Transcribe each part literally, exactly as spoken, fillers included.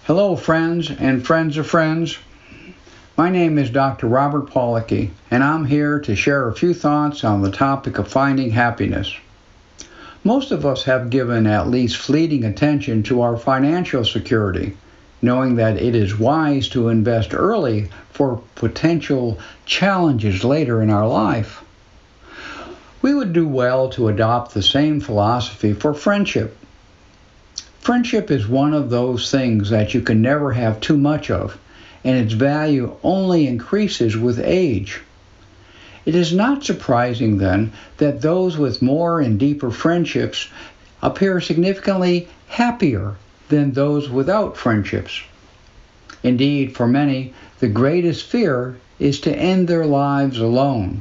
Hello, friends and friends of friends. My name is Doctor Robert Pollocky, and I'm here to share a few thoughts on the topic of finding happiness. Most of us have given at least fleeting attention to our financial security, knowing that it is wise to invest early for potential challenges later in our life. We would do well to adopt the same philosophy for friendship. Friendship is one of those things that you can never have too much of, and its value only increases with age. It is not surprising, then, that those with more and deeper friendships appear significantly happier than those without friendships. Indeed, for many, the greatest fear is to end their lives alone.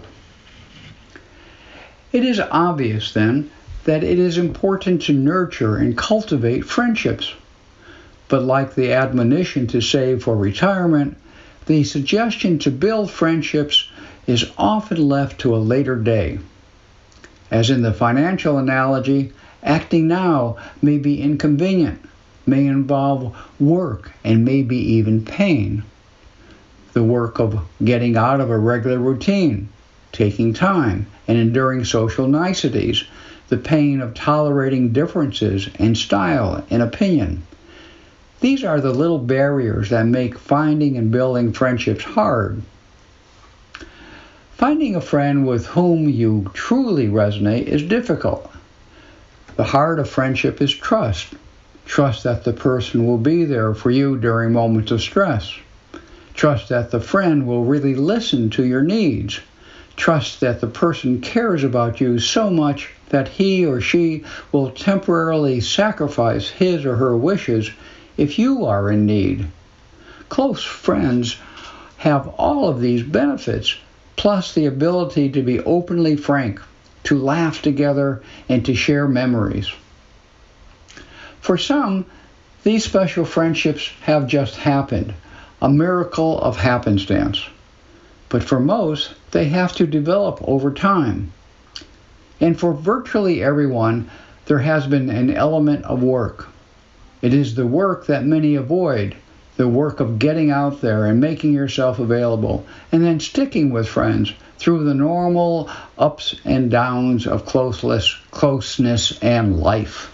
It is obvious, then, that it is important to nurture and cultivate friendships. But like the admonition to save for retirement, the suggestion to build friendships is often left to a later day. As in the financial analogy, acting now may be inconvenient, may involve work, and maybe even pain. The work of getting out of a regular routine, taking time, and enduring social niceties, the pain of tolerating differences in style and opinion. These are the little barriers that make finding and building friendships hard. Finding a friend with whom you truly resonate is difficult. The heart of friendship is trust. Trust that the person will be there for you during moments of stress. Trust that the friend will really listen to your needs. Trust that the person cares about you so much that he or she will temporarily sacrifice his or her wishes if you are in need. Close friends have all of these benefits, plus the ability to be openly frank, to laugh together, and to share memories. For some, these special friendships have just happened, a miracle of happenstance. But for most, they have to develop over time. And for virtually everyone, there has been an element of work. It is the work that many avoid, the work of getting out there and making yourself available, and then sticking with friends through the normal ups and downs of closeness, closeness and life.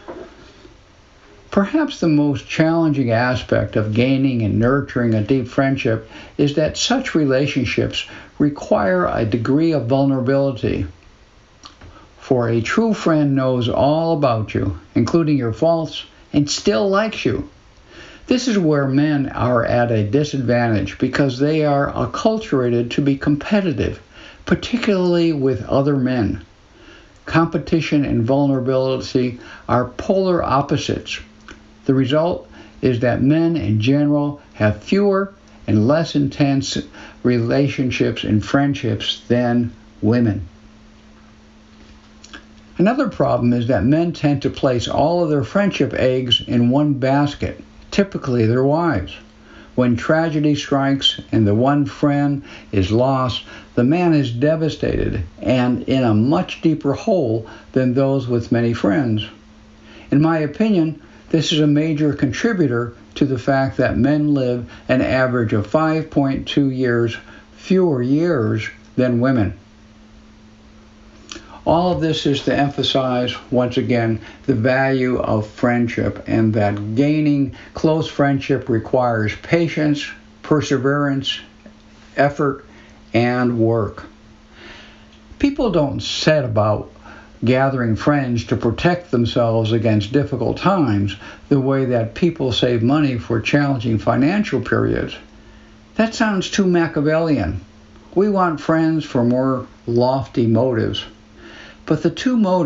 Perhaps the most challenging aspect of gaining and nurturing a deep friendship is that such relationships require a degree of vulnerability. For a true friend knows all about you, including your faults, and still likes you. This is where men are at a disadvantage because they are acculturated to be competitive, particularly with other men. Competition and vulnerability are polar opposites. The result is that men in general have fewer and less intense relationships and friendships than women. Another problem is that men tend to place all of their friendship eggs in one basket, typically their wives. When tragedy strikes and the one friend is lost, the man is devastated and in a much deeper hole than those with many friends. In my opinion, this is a major contributor to the fact that men live an average of five point two years fewer years than women. All of this is to emphasize, once again, the value of friendship and that gaining close friendship requires patience, perseverance, effort, and work. People don't set about gathering friends to protect themselves against difficult times the way that people save money for challenging financial periods. That sounds too Machiavellian. We want friends for more lofty motives. But the two motives